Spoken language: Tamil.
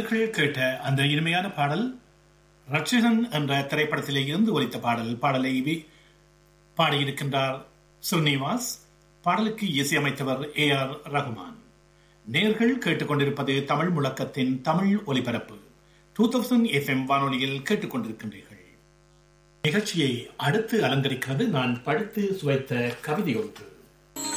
நேர்கள் கேட்ட அந்த இனிமையான பாடல் ரட்சகன் என்ற திரைப்படத்திலே இருந்து ஒலித்த பாடல். பாடலை பாடியிருக்கின்றார் ஸ்ரீனிவாஸ். பாடலுக்கு இசையமைத்தவர் AR ரகுமான். நேர்கள் கேட்டுக்கொண்டிருப்பது தமிழ் முழக்கத்தின் தமிழ் ஒலிபரப்பு 2000 FM வானொலியில் கேட்டுக்கொண்டிருக்கின்றீர்கள். நிகழ்ச்சியை அடுத்து அலங்கரிக்கிறது நான் படித்து சுவைத்த கவிதை ஒன்று.